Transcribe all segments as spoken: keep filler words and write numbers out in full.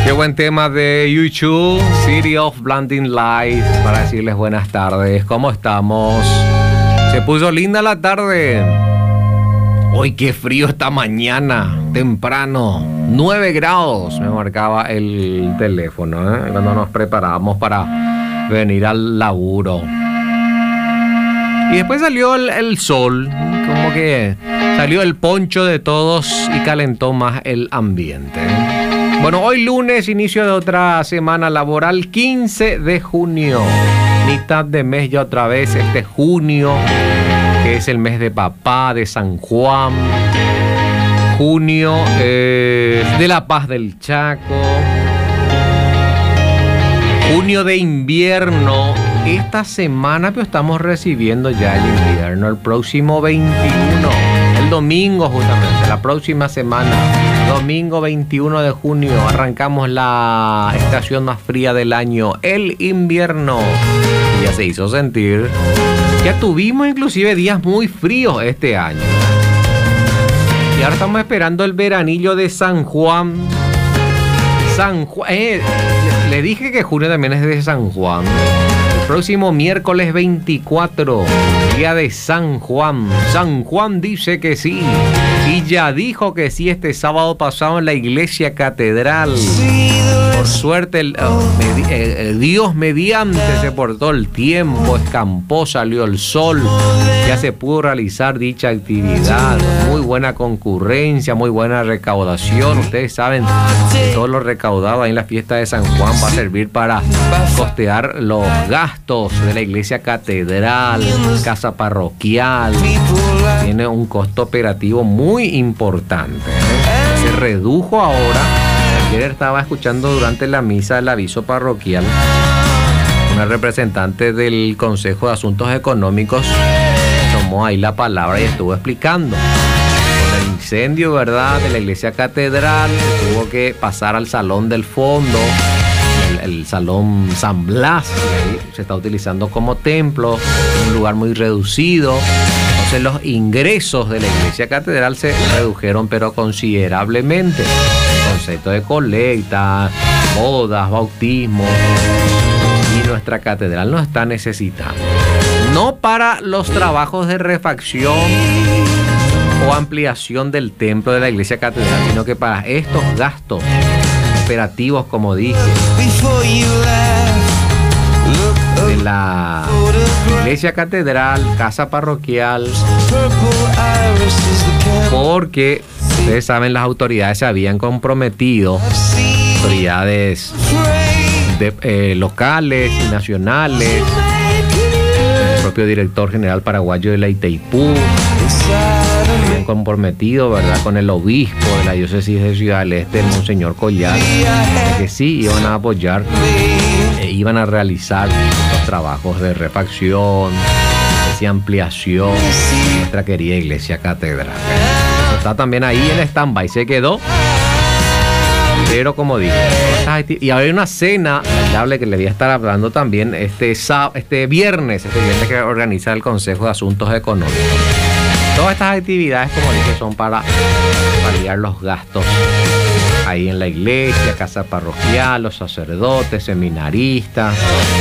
Qué buen tema de YouTube, City of Blinding Lights, para decirles buenas tardes. ¿Cómo estamos? Se puso linda la tarde. Hoy qué frío esta mañana, temprano. nueve grados me marcaba el teléfono, ¿eh? Cuando nos preparábamos para venir al laburo. Y después salió el, el sol, como que salió el poncho de todos y calentó más el ambiente. Bueno, hoy lunes, inicio de otra semana laboral, quince de junio. Mitad de mes ya otra vez, este junio, que es el mes de papá, de San Juan. Junio, eh, de la paz del Chaco. Junio de invierno. Esta semana pero estamos recibiendo ya el invierno, el próximo veintiuno, el domingo justamente, la próxima semana, domingo veintiuno de junio, arrancamos la estación más fría del año, el invierno. Ya se hizo sentir. Ya tuvimos inclusive días muy fríos este año. Y ahora estamos esperando el veranillo de San Juan. San Juan. Eh, le dije que junio también es de San Juan. El próximo miércoles veinticuatro, día de San Juan. San Juan dice que sí. Y ya dijo que sí este sábado pasado en la iglesia catedral. Por suerte, el, el, el Dios mediante se portó el tiempo, escampó, salió el sol. Ya se pudo realizar dicha actividad. Muy buena concurrencia, muy buena recaudación. Ustedes saben que todo lo recaudado ahí en la fiesta de San Juan va a servir para costear los gastos de la iglesia catedral, casa parroquial. Tiene un costo operativo muy importante, ¿eh? Se redujo ahora. Ayer estaba escuchando durante la misa el aviso parroquial. Una representante del Consejo de Asuntos Económicos tomó ahí la palabra y estuvo explicando. Con el incendio, ¿verdad?, de la iglesia catedral, se tuvo que pasar al salón del fondo, el, el salón San Blas, que ahí se está utilizando como templo, un lugar muy reducido. Entonces los ingresos de la iglesia catedral se redujeron pero considerablemente. El concepto de colecta, bodas, bautismos, y nuestra catedral nos está necesitando. No para los trabajos de refacción o ampliación del templo de la iglesia catedral, sino que para estos gastos operativos, como dije, de la iglesia catedral, casa parroquial, porque ustedes saben, las autoridades se habían comprometido, autoridades de, eh, locales y nacionales, el propio director general paraguayo de la Itaipú, se habían comprometido, ¿verdad?, con el obispo de la diócesis de Ciudad del Este, el monseñor Collar, que sí iban a apoyar, e iban a realizar los trabajos de refacción, de ampliación de nuestra querida iglesia catedral. Eso está también ahí en stand-by, se quedó. Pero como dije, y hay una cena bailable que le voy a estar hablando también este, este viernes, este viernes que organiza el Consejo de Asuntos Económicos. Todas estas actividades, como dije, son para paliar los gastos ahí en la iglesia, casa parroquial, los sacerdotes, seminaristas.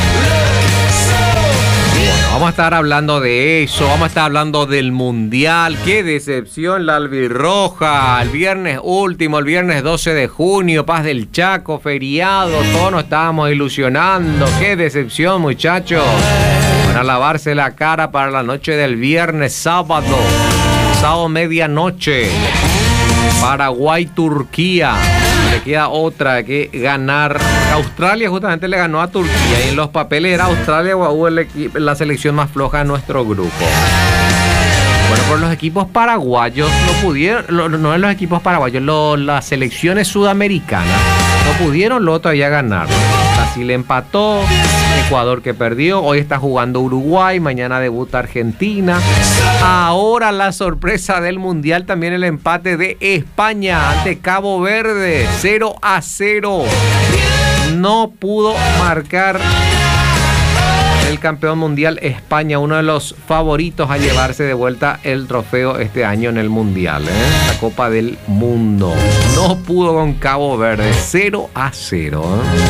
Bueno, vamos a estar hablando de eso, vamos a estar hablando del Mundial. Qué decepción la albirroja, el viernes último, el viernes doce de junio, Paz del Chaco, feriado, todos nos estábamos ilusionando. Qué decepción, muchachos. Van a lavarse la cara para la noche del viernes, sábado, sábado medianoche. Paraguay, Turquía. Le queda otra que ganar. Australia justamente le ganó a Turquía y en los papeles era Australia o el equipo, la selección más floja de nuestro grupo. Bueno, por los equipos paraguayos no pudieron, lo, no en los equipos paraguayos, lo, las selecciones sudamericanas no pudieron luego todavía ganar. Brasil empató, Ecuador que perdió, hoy está jugando Uruguay, mañana debuta Argentina. Ahora la sorpresa del Mundial, también el empate de España ante Cabo Verde, cero a cero. No pudo marcar el campeón mundial España, uno de los favoritos a llevarse de vuelta el trofeo este año en el mundial, ¿eh? La Copa del Mundo. No pudo con Cabo Verde, cero a cero.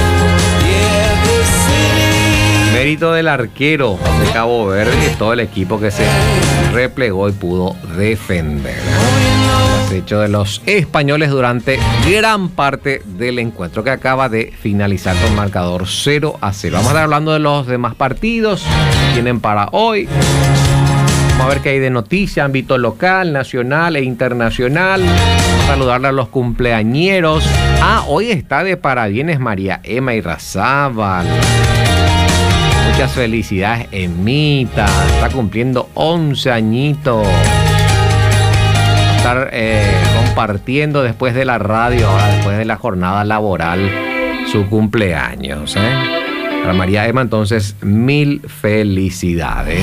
¿eh? Mérito del arquero de Cabo Verde y todo el equipo que se replegó y pudo defender. El hecho de los españoles durante gran parte del encuentro que acaba de finalizar con marcador cero a cero. Vamos a estar hablando de los demás partidos que tienen para hoy. Vamos a ver qué hay de noticia, ámbito local, nacional e internacional. Vamos a saludarle a los cumpleañeros. Ah, hoy está de parabienes María Emma Irrazábal. Muchas felicidades, Emita. Está cumpliendo once añitos. Estar eh, compartiendo después de la radio, ahora después de la jornada laboral, su cumpleaños. ¿eh? Para María Emma, entonces, mil felicidades.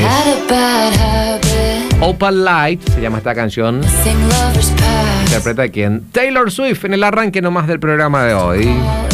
Opal Light se llama esta canción. Interpreta quién? Taylor Swift en el arranque nomás del programa de hoy.